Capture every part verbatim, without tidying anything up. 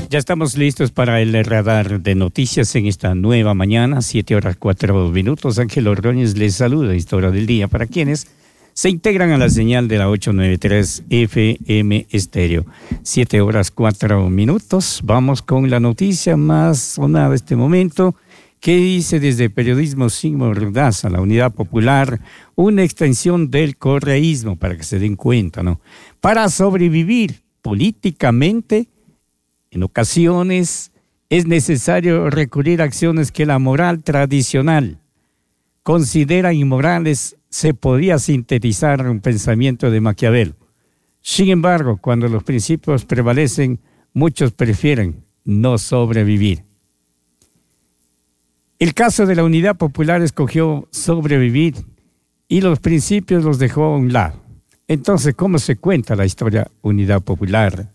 Ya estamos listos para el radar de noticias en esta nueva mañana, siete horas cuatro minutos. Ángel Ordóñez les saluda, historia del día, para quienes se integran a la señal de la ochocientos noventa y tres F M Estéreo. siete horas cuatro minutos. Vamos con la noticia más sonada de este momento, que dice desde Periodismo Sin Mordaza, la Unidad Popular, una extensión del correísmo, para que se den cuenta, ¿no? Para sobrevivir políticamente, en ocasiones es necesario recurrir a acciones que la moral tradicional considera inmorales. Se podía sintetizar un pensamiento de Maquiavelo. Sin embargo, cuando los principios prevalecen, muchos prefieren no sobrevivir. El caso de la Unidad Popular escogió sobrevivir y los principios los dejó a un lado. Entonces, ¿cómo se cuenta la historia Unidad Popular?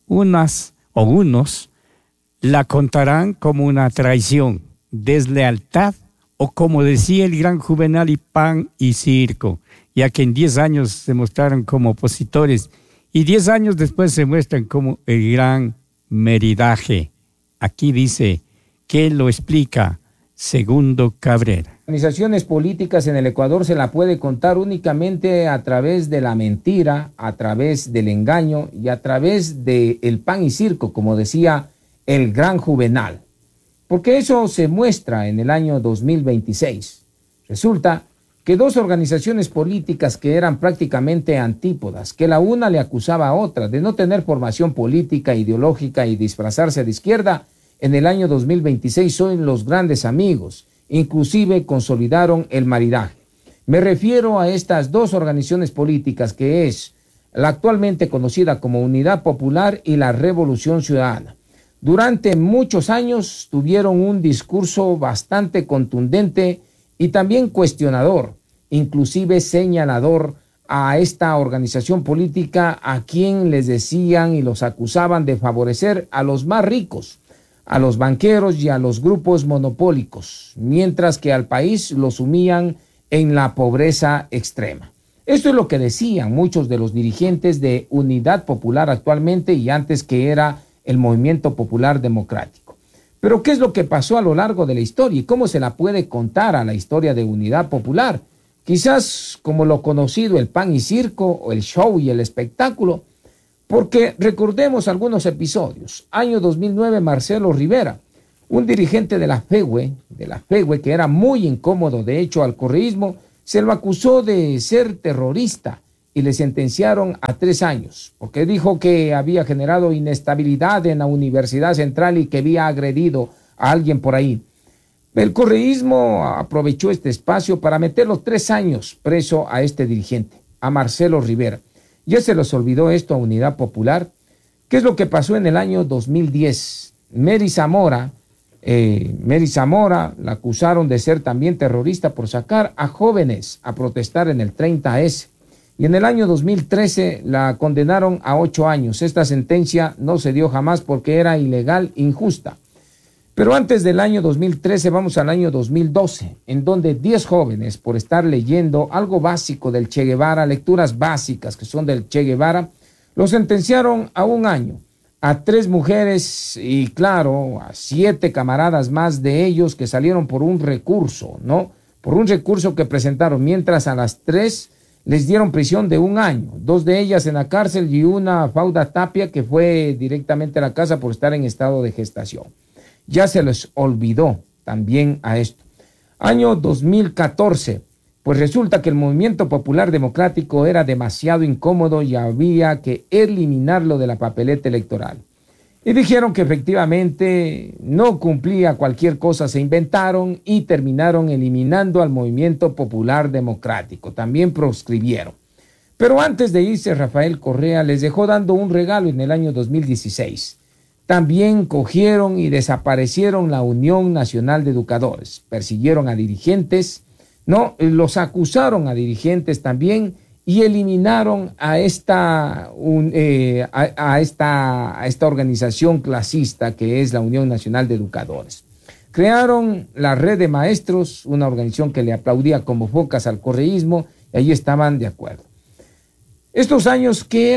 Unas o unos la contarán como una traición, deslealtad, o como decía el gran Juvenal, y pan y circo, ya que en diez años se mostraron como opositores y diez años después se muestran como el gran meridaje. Aquí dice que lo explica Segundo Cabrera. Organizaciones políticas en el Ecuador se la puede contar únicamente a través de la mentira, a través del engaño y a través del pan y circo, como decía el gran Juvenal. Porque eso se muestra en el año dos mil veintiséis. Resulta que dos organizaciones políticas que eran prácticamente antípodas, que la una le acusaba a otra de no tener formación política, ideológica y disfrazarse de izquierda, en el año dos mil veintiséis son los grandes amigos. Inclusive consolidaron el maridaje. Me refiero a estas dos organizaciones políticas, que es la actualmente conocida como Unidad Popular y la Revolución Ciudadana. Durante muchos años tuvieron un discurso bastante contundente y también cuestionador, inclusive señalador a esta organización política, a quien les decían y los acusaban de favorecer a los más ricos, a los banqueros y a los grupos monopólicos, mientras que al país lo sumían en la pobreza extrema. Esto es lo que decían muchos de los dirigentes de Unidad Popular actualmente y antes, que era el Movimiento Popular Democrático. Pero ¿qué es lo que pasó a lo largo de la historia y cómo se la puede contar a la historia de Unidad Popular? Quizás como lo conocido, el pan y circo, o el show y el espectáculo, porque recordemos algunos episodios. Año dos mil nueve, Marcelo Rivera, un dirigente de la FEWE, de la FEWE, que era muy incómodo de hecho al correísmo, se lo acusó de ser terrorista y le sentenciaron a tres años, porque dijo que había generado inestabilidad en la Universidad Central y que había agredido a alguien por ahí. El correísmo aprovechó este espacio para meterlo tres años preso a este dirigente, a Marcelo Rivera. Ya se les olvidó esto a Unidad Popular. ¿Qué es lo que pasó en el año dos mil diez? Mary Zamora, eh, Mary Zamora la acusaron de ser también terrorista por sacar a jóvenes a protestar en el treinta ese. Y en el año dos mil trece la condenaron a ocho años. Esta sentencia no se dio jamás porque era ilegal, injusta. Pero antes del año dos mil trece vamos al año dos mil doce, en donde diez jóvenes, por estar leyendo algo básico del Che Guevara, lecturas básicas que son del Che Guevara, los sentenciaron a un año. A tres mujeres y, claro, a siete camaradas más de ellos que salieron por un recurso, ¿no? Por un recurso que presentaron, mientras a las tres les dieron prisión de un año. Dos de ellas en la cárcel y una, Fauda Tapia, que fue directamente a la casa por estar en estado de gestación. Ya se les olvidó también a esto. Año dos mil catorce, pues resulta que el Movimiento Popular Democrático era demasiado incómodo y había que eliminarlo de la papeleta electoral. Y dijeron que efectivamente no cumplía cualquier cosa, se inventaron y terminaron eliminando al Movimiento Popular Democrático. También proscribieron. Pero antes de irse, Rafael Correa les dejó dando un regalo en el año dos mil dieciséis. También cogieron y desaparecieron la Unión Nacional de Educadores, persiguieron a dirigentes, no, los acusaron a dirigentes también y eliminaron a esta, un, eh, a, a, esta, a esta organización clasista que es la Unión Nacional de Educadores. Crearon la Red de Maestros, una organización que le aplaudía como focas al correísmo, y ahí estaban de acuerdo. Estos años, ¿qué era?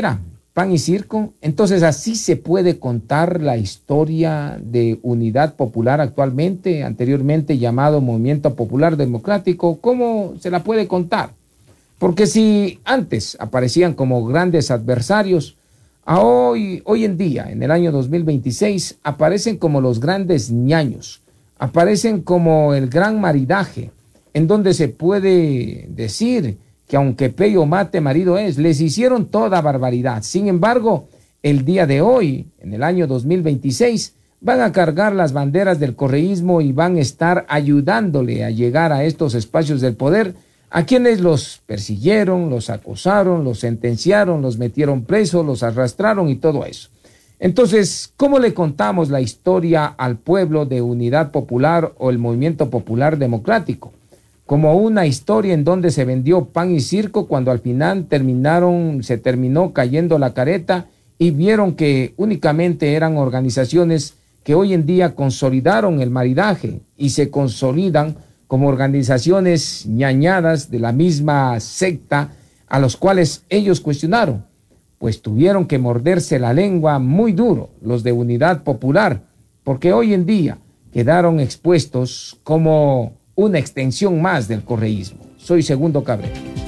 pan y circo. Entonces así se puede contar la historia de Unidad Popular actualmente, anteriormente llamado Movimiento Popular Democrático. ¿Cómo se la puede contar? Porque si antes aparecían como grandes adversarios, a hoy, hoy en día, en el año dos mil veintiséis, aparecen como los grandes ñaños, aparecen como el gran maridaje, en donde se puede decir que aunque pello mate marido es, les hicieron toda barbaridad. Sin embargo, el día de hoy, en el año dos mil veintiséis, van a cargar las banderas del correísmo y van a estar ayudándole a llegar a estos espacios del poder a quienes los persiguieron, los acosaron, los sentenciaron, los metieron presos, los arrastraron y todo eso. Entonces, ¿cómo le contamos la historia al pueblo de Unidad Popular o el Movimiento Popular Democrático? Como una historia en donde se vendió pan y circo cuando al final terminaron, se terminó cayendo la careta y vieron que únicamente eran organizaciones que hoy en día consolidaron el maridaje y se consolidan como organizaciones ñañadas de la misma secta a los cuales ellos cuestionaron, pues tuvieron que morderse la lengua muy duro los de Unidad Popular, porque hoy en día quedaron expuestos como una extensión más del correísmo. Soy Segundo Cabrera.